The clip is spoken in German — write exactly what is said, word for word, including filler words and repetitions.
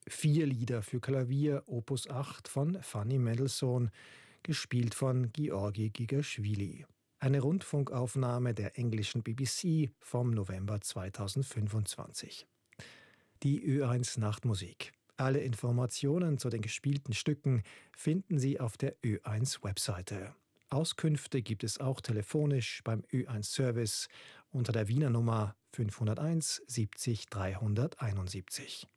Vier Lieder für Klavier, Opus acht von Fanny Mendelssohn, gespielt von Georgi Gigaschwili. Eine Rundfunkaufnahme der englischen B B C vom November zweitausendfünfundzwanzig. Die Ö eins Nachtmusik. Alle Informationen zu den gespielten Stücken finden Sie auf der Ö eins Webseite. Auskünfte gibt es auch telefonisch beim Ö eins Service unter der Wiener Nummer fünfhunderteins siebzig dreihunderteinundsiebzig.